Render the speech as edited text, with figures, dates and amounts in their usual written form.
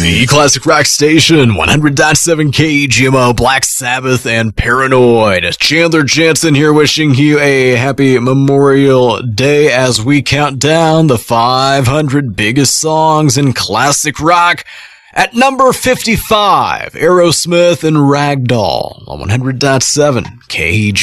The Classic Rock Station, 100.7 KGMO, Black Sabbath, and Paranoid. Chandler Jansen here wishing you a happy Memorial Day as we count down the 500 biggest songs in classic rock. At number 55, Aerosmith and Ragdoll on 100.7 KG.